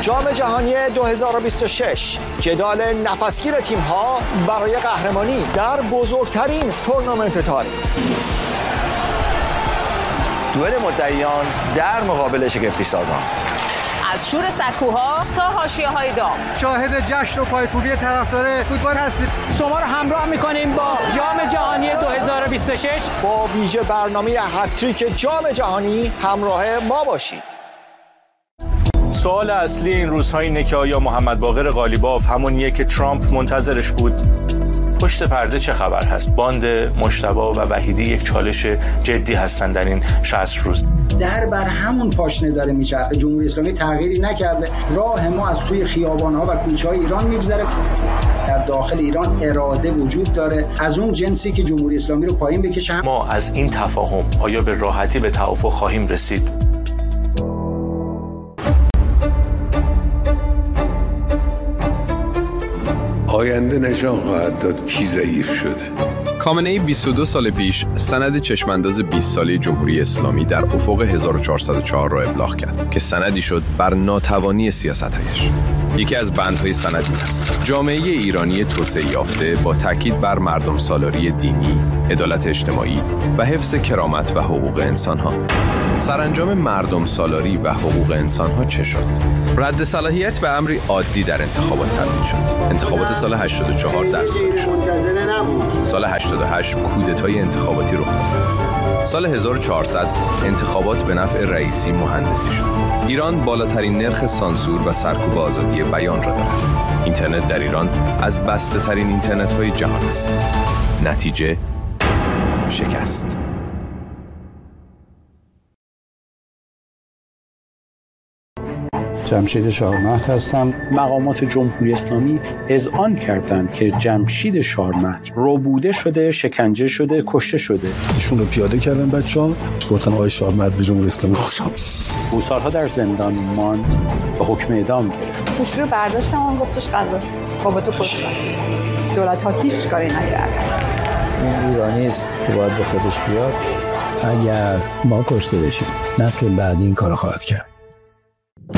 جام جهانی 2026 جدال نفسگیر تیم‌ها برای قهرمانی در بزرگترین تورنمنت تاریخ. دوئل مدعیان در مقابل شگفتی سازان. از شور سکوها تا حاشیه‌های داغ. شاهد جشن و پایکوبی طرفدار فوتبال هستید. شما رو همراه می‌کنیم با جام جهانی 2026. با ویژه برنامه هتریک جام جهانی همراه ما باشید. سوال اصلی این روزها اینه که آیا محمد باقر قالیباف همونیه که ترامپ منتظرش بود؟ پشت پرده چه خبر هست؟ باند مجتبی و وحیدی یک چالش جدی هستن در این 60 روز. در بر همون پاشنه داره میچرخه. جمهوری اسلامی تغییری نکرده. راه ما از توی خیابان‌ها و کوچه‌های ایران میگذره. در داخل ایران اراده وجود داره از اون جنسی که جمهوری اسلامی رو پایین بکشه. ما از این تفاهم آیا به راحتی به توافق خواهیم رسید؟ آینده نشان خواهد داد کی ضعیف شده. خامنه‌ای 22 سال پیش سند چشمانداز 20 ساله جمهوری اسلامی در افق 1404 را ابلاغ کرد که سندی شد بر ناتوانی سیاست‌هایش. یکی از بندهای سند این است: جامعه ایرانی توسعه یافته با تاکید بر مردم سالاری دینی، عدالت اجتماعی و حفظ کرامت و حقوق انسان‌ها. سرانجام مردم سالاری و حقوق انسان‌ها چه شد؟ رد صلاحیت به امری عادی در انتخابات تبدیل شد. انتخابات سال 84 دستگیری شد. سال 88 کودتای انتخاباتی رخ داد. سال 1400 انتخابات به نفع رئیسی مهندسی شد. ایران بالاترین نرخ سانسور و سرکوب آزادی بیان را دارد. اینترنت در ایران از بسته ترین اینترنت‌های جهان است. نتیجه شکست. جمشید شارمهد هستم. مقامات جمهوری اسلامی اذعان کردند که جمشید شارمهد ربوده شده، شکنجه شده، کشته شده. ایشون رو پیاده کردن بچه‌ها. گفتن آقای شارمهد به جمهوری اسلامی خوشم. او سالها در زندان ماند و حکم اعدام گرفت. گوشی رو برداشتم و گفتش قضا. بابا تو کشتن. دولت‌ها هیچ کاری نکردن. این ایرانی است که باید به خودش بیاد. اگر ما کشته بشیم نسل بعدی این کارو خواهد کرد.